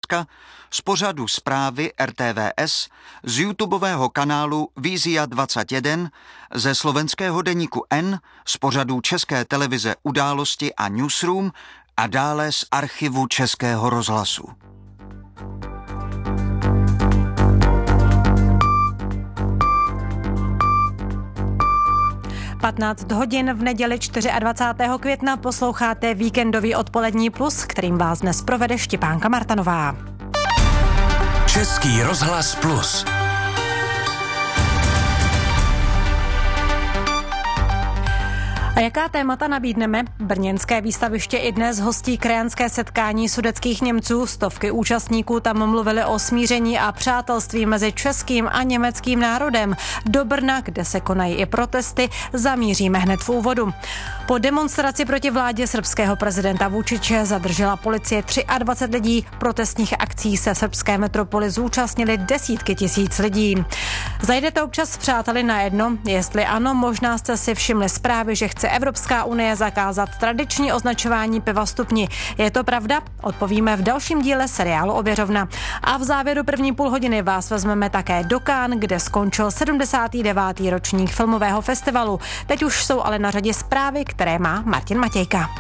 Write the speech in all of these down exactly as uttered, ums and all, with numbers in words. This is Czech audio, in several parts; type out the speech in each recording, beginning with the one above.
Slovenska, z pořadu Zprávy R T V S, z YouTubeového kanálu Vízia dvacet jedna, ze slovenského deníku N, z pořadů České televize Události a Newsroom a dále z archivu Českého rozhlasu. patnáct hodin v neděli dvacátého čtvrtého května posloucháte víkendový odpolední plus, kterým vás dnes provede Štěpánka Martanová. Český rozhlas plus. A jaká témata nabídneme? Brněnské výstaviště i dnes hostí krajanské setkání sudetských Němců. Stovky účastníků tam mluvili o smíření a přátelství mezi českým a německým národem. Do Brna, kde se konají i protesty, zamíříme hned v úvodu. Po demonstraci proti vládě srbského prezidenta Vučiče zadržela policie dvacet tři lidí. Protestních akcí se v srbské metropoli zúčastnili desítky tisíc lidí. Zajdete občas s přáteli na jedno? Jestli ano, možná jste si všimli zprávy, že chce Evropská unie zakázat tradiční označování piva stupni. Je to pravda? Odpovíme v dalším díle seriálu Ověřovna. A v závěru první půl hodiny vás vezmeme také do Cannes, kde skončil sedmdesátý devátý ročník filmového festivalu. Teď už jsou ale na řadě zprávy, které má Martin Matějka.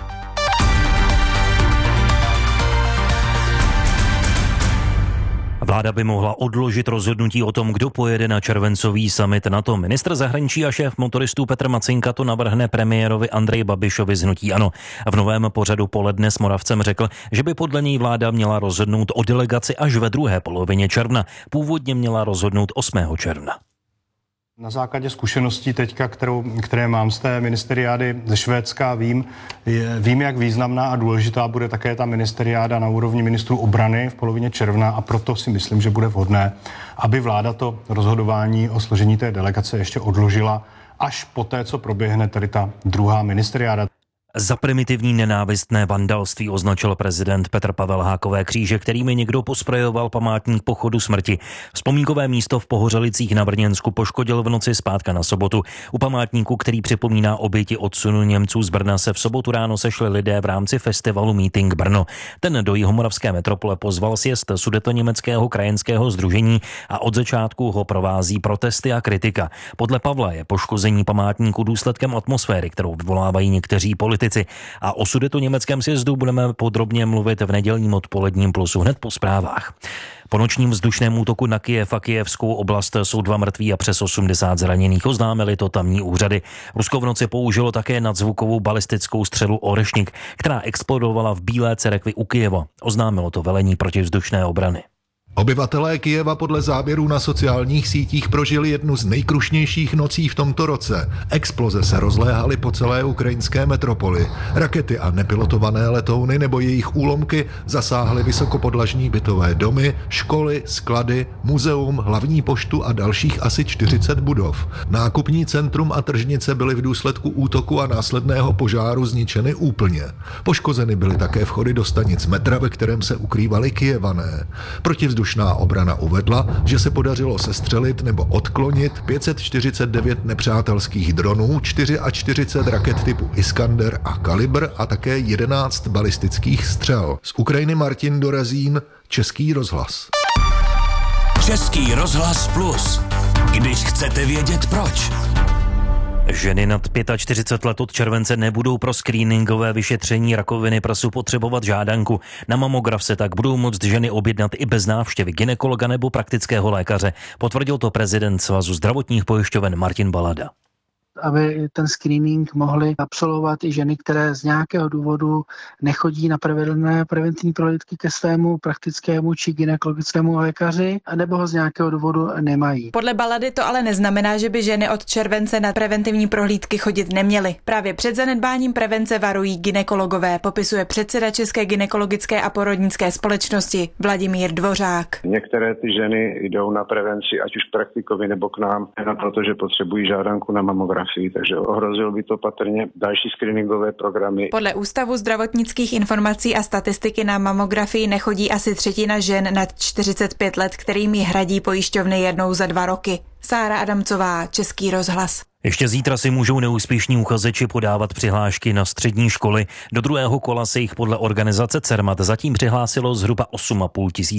Vláda by mohla odložit rozhodnutí o tom, kdo pojede na červencový summit NATO. Ministr zahraničí a šéf motoristů Petr Macinka to navrhne premiérovi Andreji Babišovi z hnutí ANO. V novém pořadu Poledne s Moravcem řekl, že by podle něj vláda měla rozhodnout o delegaci až ve druhé polovině června. Původně měla rozhodnout osmého června. Na základě zkušeností teďka, kterou, které mám z té ministeriády ze Švédska, vím, je, vím, jak významná a důležitá bude také ta ministeriáda na úrovni ministrů obrany v polovině června a proto si myslím, že bude vhodné, aby vláda to rozhodování o složení té delegace ještě odložila až poté, co proběhne tady ta druhá ministeriáda. Za primitivní nenávistné vandalství označil prezident Petr Pavel Hákové kříže, kterými někdo posprejoval památník pochodu smrti. Vzpomínkové místo v Pohořelicích na Brněnsku poškodil v noci z pátka na sobotu. U památníku, který připomíná oběti odsunu Němců z Brna, se v sobotu ráno sešli lidé v rámci festivalu Meeting Brno. Ten do jihomoravské metropole pozval sjezd Sudetoněmeckého krajanského sdružení a od začátku ho provází protesty a kritika. Podle Pavla je poškození památníku důsledkem atmosféry, kterou vyvolávají někteří politici. A o sudetoněmeckém sjezdu budeme podrobně mluvit v nedělním odpoledním plusu hned po zprávách. Po nočním vzdušném útoku na Kyjev a kyjevskou oblast jsou dva mrtví a přes osmdesát zraněných, oznámili to tamní úřady. Rusko v noci použilo také nadzvukovou balistickou střelu Orešnik, která explodovala v Bílé cerkvi u Kyjeva. Oznámilo to velení protivzdušné obrany. Obyvatelé Kyjeva podle záběrů na sociálních sítích prožili jednu z nejkrušnějších nocí v tomto roce. Exploze se rozléhaly po celé ukrajinské metropoli. Rakety a nepilotované letouny nebo jejich úlomky zasáhly vysokopodlažní bytové domy, školy, sklady, muzeum, hlavní poštu a dalších asi čtyřicet budov. Nákupní centrum a tržnice byly v důsledku útoku a následného požáru zničeny úplně. Poškozeny byly také vchody do stanic metra, ve kterém se ukrývali Kyjevané. Protivzdušná obrana uvedla, že se podařilo sestřelit nebo odklonit pět set čtyřicet devět nepřátelských dronů, čtyřicet čtyři raket typu Iskander a Kalibr a také jedenáct balistických střel. Z Ukrajiny Martin Dorazín, Český rozhlas. Český rozhlas plus. Když chcete vědět proč. Ženy nad čtyřicet pět let od července nebudou pro screeningové vyšetření rakoviny prsu potřebovat žádanku. Na mamograf se tak budou moct ženy objednat i bez návštěvy gynekologa nebo praktického lékaře. Potvrdil to prezident Svazu zdravotních pojišťoven Martin Balada. Aby ten screening mohly absolvovat i ženy, které z nějakého důvodu nechodí na pravidelné preventivní prohlídky ke svému praktickému či gynekologickému lékaři, anebo ho z nějakého důvodu nemají. Podle Balady to ale neznamená, že by ženy od července na preventivní prohlídky chodit neměly. Právě před zanedbáním prevence varují gynekologové, popisuje předseda České gynekologické a porodnické společnosti Vladimír Dvořák. Některé ty ženy jdou na prevenci, ať už k praktikovi nebo k nám, protože potřebují žádanku na mamografii. Takže ohrozil by to patrně další screeningové programy. Podle Ústavu zdravotnických informací a statistiky na mamografii nechodí asi třetina žen nad čtyřicet pět let, kterým ji hradí pojišťovny jednou za dva roky. Sára Adamcová, Český rozhlas. Ještě zítra si můžou neúspěšní uchazeči podávat přihlášky na střední školy. Do druhého kola se jich podle organizace Cermat zatím přihlásilo zhruba osm a půl tisíce